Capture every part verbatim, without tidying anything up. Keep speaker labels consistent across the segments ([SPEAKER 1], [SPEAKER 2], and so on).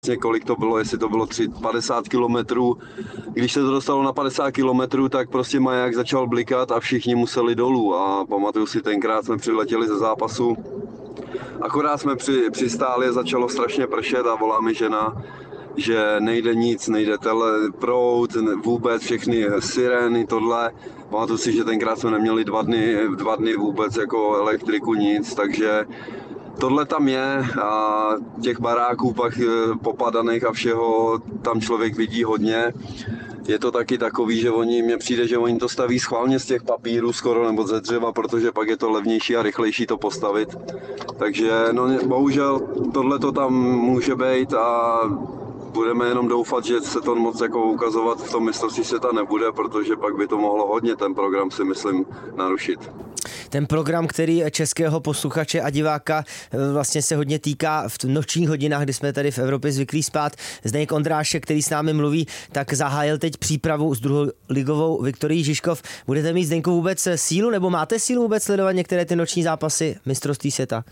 [SPEAKER 1] kolik to bylo, jestli to bylo tři, padesát kilometrů. Když se to dostalo na padesát kilometrů, tak prostě maják začal blikat a všichni museli dolů. A pamatuju si, tenkrát jsme přiletěli ze zápasu. Akorát jsme při, přistáli a začalo strašně pršet a volá mi žena, že nejde nic, nejde tele, proud, vůbec všechny sirény, tohle. Pamatuju si, že tenkrát jsme neměli dva dny, dva dny vůbec jako elektriku, nic, takže tohle tam je a těch baráků pak popadaných a všeho tam člověk vidí hodně. Je to taky takový, že oni, mně přijde, že oni to staví schválně z těch papírů skoro nebo ze dřeva, protože pak je to levnější a rychlejší to postavit. Takže no, bohužel tohle to tam může být a budeme jenom doufat, že se to moc jako ukazovat v tom mistrovství světa nebude, protože pak by to mohlo hodně ten program, si myslím, narušit.
[SPEAKER 2] Ten program, který českého posluchače a diváka vlastně se hodně týká v nočních hodinách, kdy jsme tady v Evropě zvyklí spát. Zdeněk Ondrášek, který s námi mluví, tak zahájil teď přípravu s druholigovou Viktorií Žižkov. Budete mít, Zdeňku, vůbec sílu, nebo máte sílu vůbec sledovat některé ty noční zápasy mistrovství světa?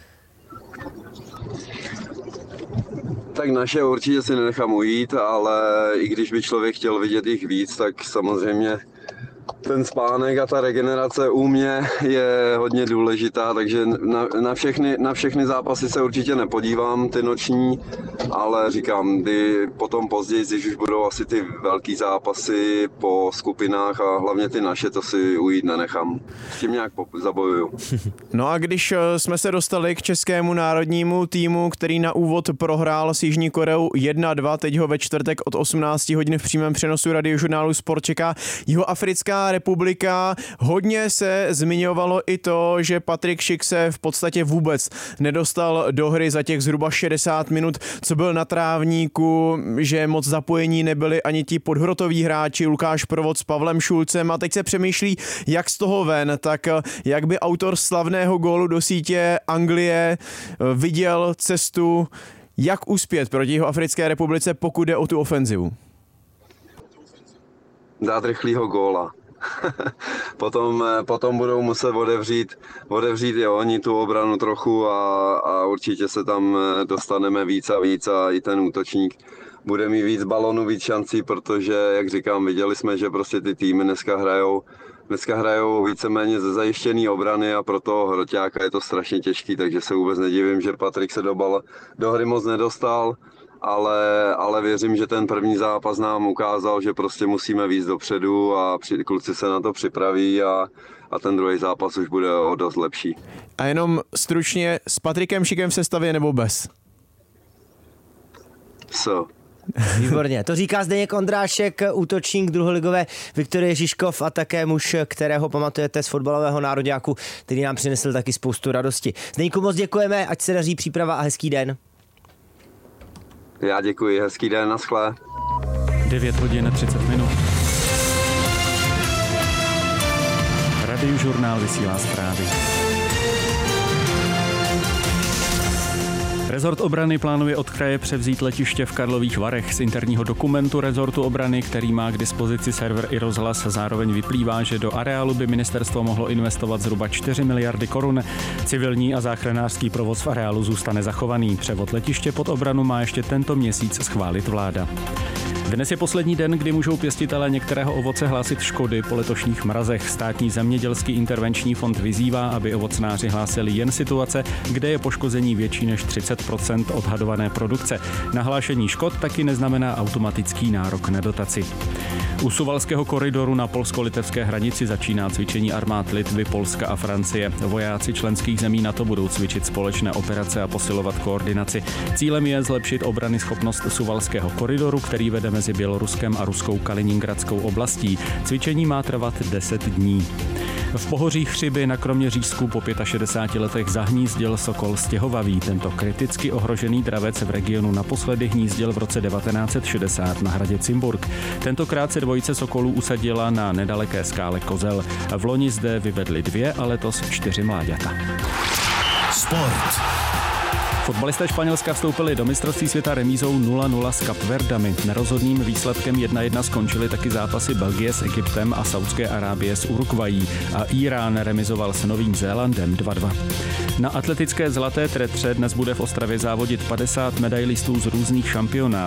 [SPEAKER 1] Tak naše určitě si nenechám ujít, ale i když by člověk chtěl vidět jich víc, tak samozřejmě ten spánek a ta regenerace u mě je hodně důležitá, takže na, na, všechny, na všechny zápasy se určitě nepodívám, ty noční, ale říkám, kdy potom později, když už budou asi ty velký zápasy po skupinách a hlavně ty naše, to si ujít nenechám. S tím nějak zabojuju.
[SPEAKER 3] No a když jsme se dostali k českému národnímu týmu, který na úvod prohrál s Jižní Koreou jedna dva, teď ho ve čtvrtek od osmnáct hodin v přímém přenosu Radiožurnálu Sport čeká Jihoafrická republika. Hodně se zmiňovalo i to, že Patrik Schick se v podstatě vůbec nedostal do hry za těch zhruba šedesát minut, co byl na trávníku, že moc zapojení nebyli ani ti podhrotoví hráči Lukáš Provod s Pavlem Šulcem a teď se přemýšlí, jak z toho ven, tak jak by autor slavného gólu do sítě Anglie viděl cestu, jak uspět proti Jihoafrické republice, pokud jde o tu ofenzivu.
[SPEAKER 1] Dát rychlýho góla. potom, potom budou muset otevřít, otevřít i oni tu obranu trochu a, a určitě se tam dostaneme víc a víc a i ten útočník bude mít víc balonů, víc šancí, protože, jak říkám, viděli jsme, že prostě ty týmy dneska hrajou, dneska hrajou víceméně ze zajištěný obrany a pro toho hroťáka je to strašně těžký, takže se vůbec nedivím, že Patrik se do, bal, do hry moc nedostal. Ale, ale věřím, že ten první zápas nám ukázal, že prostě musíme víc dopředu a při, kluci se na to připraví a, a ten druhý zápas už bude o dost lepší.
[SPEAKER 3] A jenom stručně, s Patrikem Schickem v sestavě nebo bez?
[SPEAKER 1] So.
[SPEAKER 2] Výborně. To říká Zdeněk Ondrášek, útočník druholigové Viktorie Žižkov a také muž, kterého pamatujete z fotbalového nároďáku, který nám přinesl taky spoustu radosti. Zdeňku, moc děkujeme, ať se daří příprava a hezký den.
[SPEAKER 1] Já děkuji, hezký den, naschle.
[SPEAKER 4] devět hodin třicet minut. Radiožurnál vysílá zprávy. Rezort obrany plánuje od kraje převzít letiště v Karlových Varech. Z interního dokumentu rezortu obrany, který má k dispozici server i rozhlas, zároveň vyplývá, že do areálu by ministerstvo mohlo investovat zhruba čtyři miliardy korun. Civilní a záchranářský provoz v areálu zůstane zachovaný. Převod letiště pod obranu má ještě tento měsíc schválit vláda. Dnes je poslední den, kdy můžou pěstitelé některého ovoce hlásit škody po letošních mrazech. Státní zemědělský intervenční fond vyzývá, aby ovocnáři hlásili jen situace, kde je poškození větší než třicet procent odhadované produkce. Nahlášení škod taky neznamená automatický nárok na dotaci. U Suwalského koridoru na polsko-litevské hranici začíná cvičení armád Litvy, Polska a Francie. Vojáci členských zemí NATO budou cvičit společné operace a posilovat koordinaci. Cílem je zlepšit obranyschopnost Suwalského koridoru, který vede mezi Běloruskem a ruskou Kaliningradskou oblastí. Cvičení má trvat deset dní. V pohoří Chřiby na Kroměřížsku po šedesáti pěti letech zahnízdil sokol stěhovavý. Tento kriticky ohrožený dravec v regionu naposledy hnízdil v roce devatenáct set šedesát na hradě Cimburg. Tentokrát se dvojice sokolů usadila na nedaleké skále Kozel. V loni zde vyvedli dvě a letos čtyři mláďata.
[SPEAKER 5] Sport.
[SPEAKER 4] Fotbalisté Španělska vstoupili do mistrovství světa remízou nula nula s Kapverdami. Nerozhodným výsledkem jedna jedna skončily taky zápasy Belgie s Egyptem a Saudské Arábie s Uruguayí a Irán remizoval s Novým Zélandem dva dva. Na atletické zlaté tretře dnes bude v Ostravě závodit padesát medailistů z různých šampionátů.